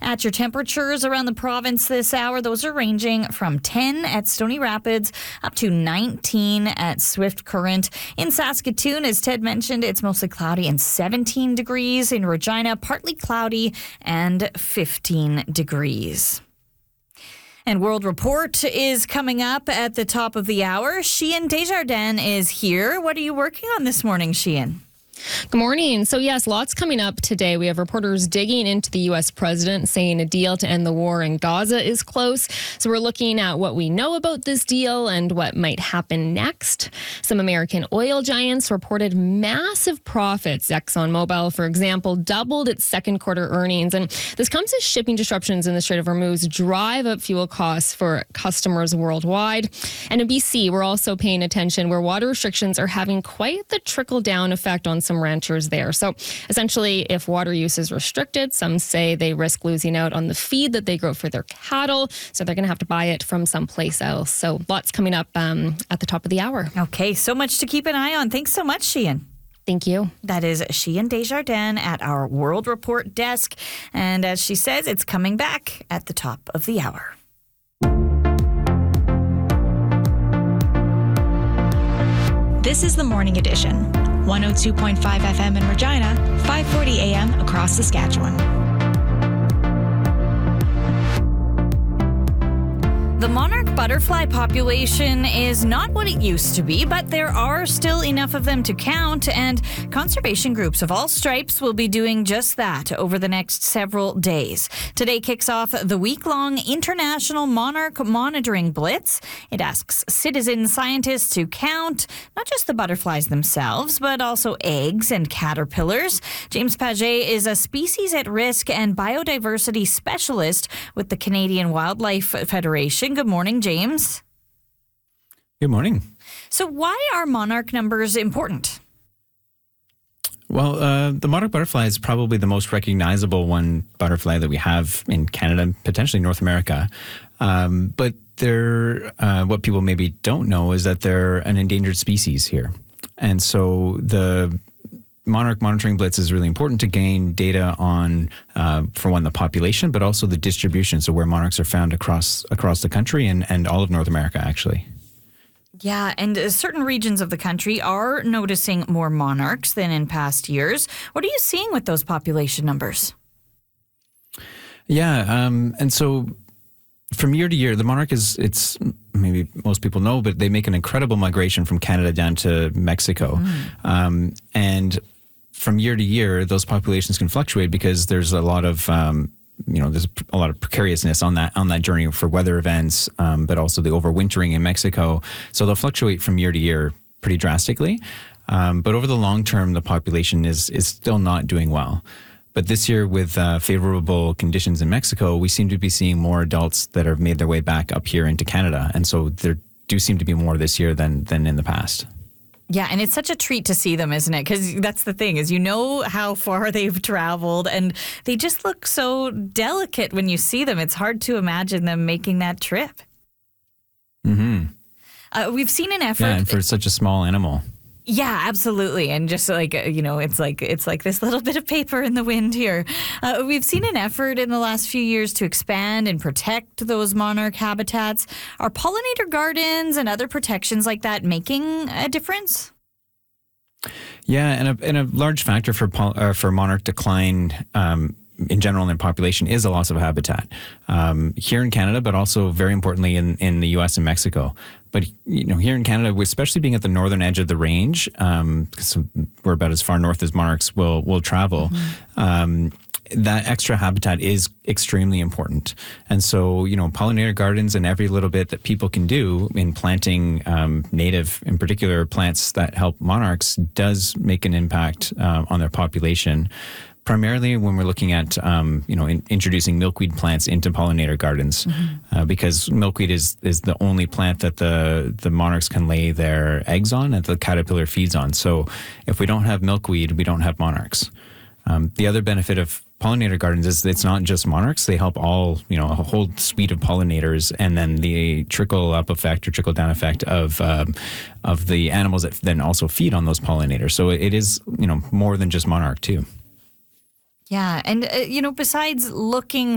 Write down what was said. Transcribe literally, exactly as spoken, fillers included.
At your temperatures around the province this hour, those are ranging from ten at Stony Rapids up to nineteen at Swift Current. In Saskatoon, as Ted mentioned, it's mostly cloudy and seventeen degrees. In Regina, partly cloudy and fifteen degrees. And World Report is coming up at the top of the hour. Sheehan Desjardins is here. What are you working on this morning, Sheehan? Good morning. So yes, lots coming up today. We have reporters digging into the U S president saying a deal to end the war in Gaza is close. So we're looking at what we know about this deal and what might happen next. Some American oil giants reported massive profits. ExxonMobil, for example, doubled its second quarter earnings. And this comes as shipping disruptions in the Strait of Hormuz drive up fuel costs for customers worldwide. And in B C, we're also paying attention where water restrictions are having quite the trickle-down effect on some ranchers there. So essentially, if water use is restricted, some say they risk losing out on the feed that they grow for their cattle. So they're going to have to buy it from someplace else. So lots coming up um, at the top of the hour. Okay, so much to keep an eye on. Thanks so much, Sheehan. Thank you. That is Sheehan Desjardins at our World Report desk. And as she says, it's coming back at the top of the hour. This is the Morning Edition. one oh two point five F M in Regina, five forty A M across Saskatchewan. The monarch butterfly population is not what it used to be, but there are still enough of them to count, and conservation groups of all stripes will be doing just that over the next several days. Today kicks off the week-long International Monarch Monitoring Blitz. It asks citizen scientists to count not just the butterflies themselves, but also eggs and caterpillars. James Paget is a species at risk and biodiversity specialist with the Canadian Wildlife Federation. Good morning, James. Good morning. So why are monarch numbers important? Well, uh, the monarch butterfly is probably the most recognizable one butterfly that we have in Canada, potentially North America. Um, but they're, uh, what people maybe don't know is that they're an endangered species here. And so the Monarch Monitoring Blitz is really important to gain data on, uh, for one, the population, but also the distribution, so where monarchs are found across across the country and, and all of North America, actually. Yeah, and uh, certain regions of the country are noticing more monarchs than in past years. What are you seeing with those population numbers? Yeah, um, and so from year to year, the monarch is, it's maybe most people know, but they make an incredible migration from Canada down to Mexico. Mm. Um, and from year to year, those populations can fluctuate because there's a lot of, um, you know, there's a lot of precariousness on that on that journey for weather events, um, but also the overwintering in Mexico. So they'll fluctuate from year to year pretty drastically. Um, but over the long term, the population is is still not doing well. But this year, with uh, favorable conditions in Mexico, we seem to be seeing more adults that have made their way back up here into Canada. And so there do seem to be more this year than than in the past. Yeah, and it's such a treat to see them, isn't it? Because that's the thing, is you know how far they've traveled, and they just look so delicate when you see them. It's hard to imagine them making that trip. Mm-hmm. Uh, we've seen an effort. Yeah, and for such a small animal. Yeah, absolutely. And just like, you know, it's like it's like this little bit of paper in the wind here. Uh, we've seen an effort in the last few years to expand and protect those monarch habitats. Are pollinator gardens and other protections like that making a difference? Yeah, and a, and a large factor for uh, for monarch decline um, in general in their population is a loss of habitat um, here in Canada, but also very importantly in, in the U S and Mexico. But you know, here in Canada, especially being at the northern edge of the range, um, so we're about as far north as monarchs will will travel. Mm-hmm. Um, that extra habitat is extremely important. And so, you know, pollinator gardens and every little bit that people can do in planting um, native, in particular, plants that help monarchs does make an impact uh, on their population. Primarily when we're looking at, um, you know, in, introducing milkweed plants into pollinator gardens, mm-hmm. uh, because milkweed is is the only plant that the the monarchs can lay their eggs on and the caterpillar feeds on. So if we don't have milkweed, we don't have monarchs. Um, the other benefit of pollinator gardens is it's not just monarchs. They help all, you know, a whole suite of pollinators, and then the trickle up effect or trickle down effect of um, of the animals that then also feed on those pollinators. So it is, you know, more than just monarch too. Yeah. And, uh, you know, besides looking